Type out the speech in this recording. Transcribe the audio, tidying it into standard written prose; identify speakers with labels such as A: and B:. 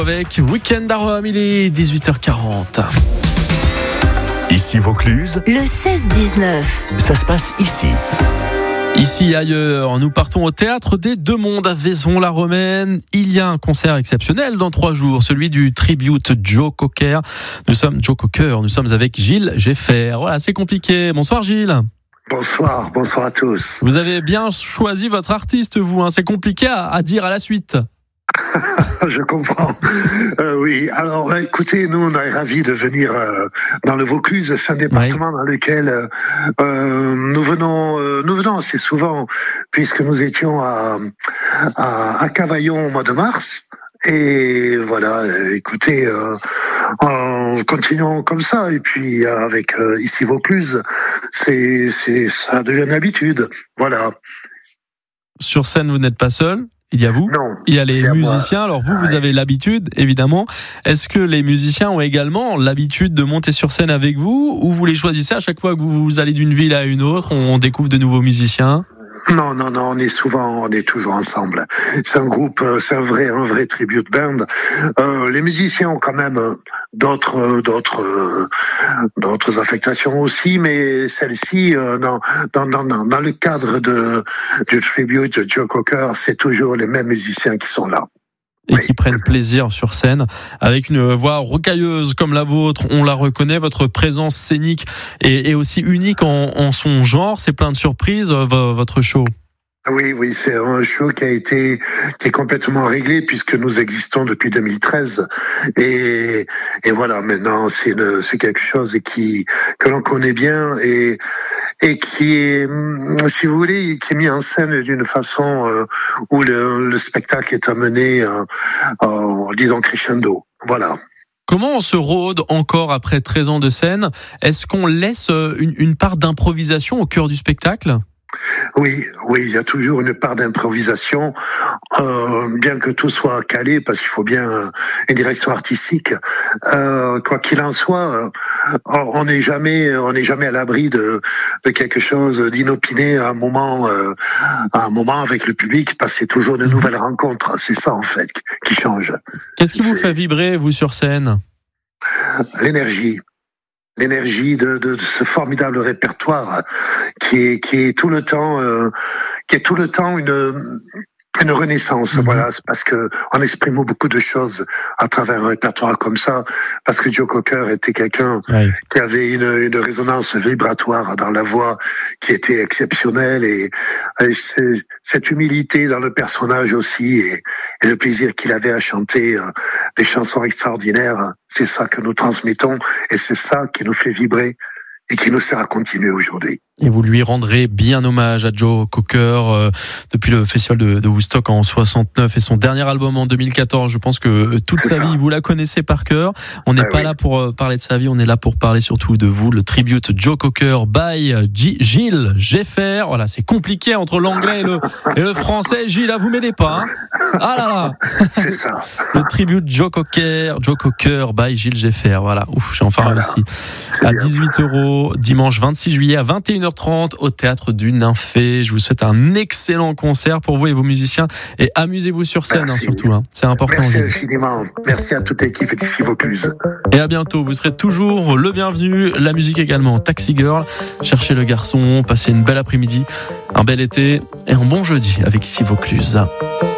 A: Avec Week-end à Rome, il est 18h40.
B: Ici Vaucluse,
C: le 16-19.
B: ça se passe ici.
A: Ici et ailleurs, nous partons au Théâtre des Deux Mondes à Vaison-la-Romaine. Il y a un concert exceptionnel dans 3 jours, celui du tribute Joe Cocker. Nous sommes avec Gilles Geffert. Voilà, c'est compliqué. Bonsoir Gilles.
D: Bonsoir à tous.
A: Vous avez bien choisi votre artiste, vous. C'est compliqué à dire à la suite.
D: Je comprends. Oui, alors écoutez, nous on est ravis de venir dans le Vaucluse. C'est un département dans lequel nous venons assez souvent, puisque nous étions à Cavaillon au mois de mars. Et voilà, écoutez, continuons comme ça. Et puis avec ici Vaucluse, ça devient une habitude. Voilà.
A: Sur scène, vous n'êtes pas seul. Il y a vous,
D: non,
A: il y a les musiciens. Alors vous avez l'habitude, évidemment. Est-ce que les musiciens ont également l'habitude de monter sur scène avec vous, ou vous les choisissez à chaque fois que vous allez d'une ville à une autre, on découvre de nouveaux musiciens?
D: Non, on est toujours ensemble. C'est un groupe, c'est un vrai tribute band. Les musiciens ont quand même d'autres affectations aussi, mais celle-ci, dans le cadre du tribute de Joe Cocker, c'est toujours les mêmes musiciens qui sont là.
A: Et qui prennent plaisir sur scène, avec une voix rocailleuse comme la vôtre, on la reconnaît. Votre présence scénique est aussi unique en son genre, c'est plein de surprises, votre show.
D: Oui, c'est un show qui est complètement réglé puisque nous existons depuis 2013 et voilà, maintenant c'est quelque chose que l'on connaît bien et qui est, si vous voulez, qui est mis en scène d'une façon où le spectacle est amené disons crescendo. Voilà.
A: Comment on se rôde encore après 13 ans de scène? Est-ce qu'on laisse une part d'improvisation au cœur du spectacle?
D: Oui, il y a toujours une part d'improvisation, bien que tout soit calé, parce qu'il faut bien une direction artistique. Quoi qu'il en soit, on n'est jamais à l'abri de quelque chose d'inopiné à un moment avec le public, parce que c'est toujours de nouvelles rencontres. C'est ça en fait qui change.
A: Qu'est-ce qui vous fait vibrer, vous, sur scène?
D: L'énergie de ce formidable répertoire qui est tout le temps une renaissance. Voilà, c'est parce que on exprime beaucoup de choses à travers un répertoire comme ça, parce que Joe Cocker était quelqu'un qui avait une résonance vibratoire dans la voix qui était exceptionnelle et cette humilité dans le personnage aussi et le plaisir qu'il avait à chanter des chansons extraordinaires, c'est ça que nous transmettons et c'est ça qui nous fait vibrer et qui nous sert à continuer aujourd'hui.
A: Et vous lui rendrez bien hommage à Joe Cocker depuis le festival de Woodstock en 69 et son dernier album en 2014. Je pense que toute sa vie, vous la connaissez par cœur. On n'est pas là pour parler de sa vie, on est là pour parler surtout de vous. Le tribute Joe Cocker by Gilles Geffert. Voilà, c'est compliqué entre l'anglais et le français. Gilles, là, vous m'aidez pas. Ah là là.
D: C'est ça.
A: Le tribute Joe Cocker by Gilles Geffert. Voilà, j'ai enfin réussi. À 18€, dimanche 26 juillet à 21h30 au Théâtre du Nymphée. Je vous souhaite un excellent concert pour vous et vos musiciens et amusez-vous sur scène surtout. C'est important.
D: Merci infiniment. Merci à toute l'équipe d'ici Vaucluse.
A: Et à bientôt. Vous serez toujours le bienvenu. La musique également. Taxi Girl. Cherchez le garçon. Passez une belle après-midi, un bel été et un bon jeudi avec ici Vaucluse.